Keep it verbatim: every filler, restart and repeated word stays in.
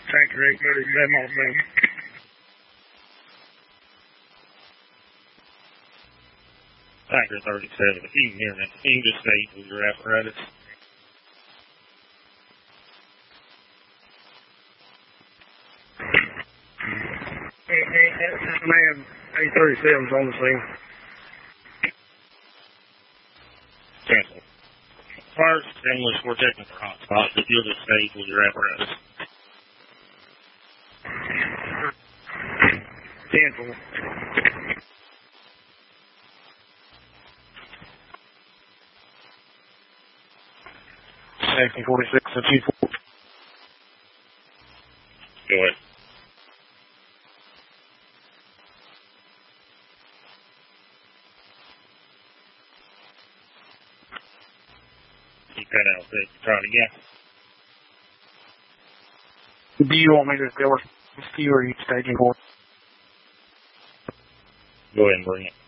Tanker eight thirty, demo thing. Tanker thirty-seven, if you can hear me, you can just state with your apparatus. Man, eight thirty-seven's on the scene. Cancel. First, English, we're checking for hotspots, if you'll just state with your apparatus. Cancel. Safety forty-six and two four. Go ahead. You cut out there. Try it again. Do you want me to go with you or are you staging for? Go ahead and bring it.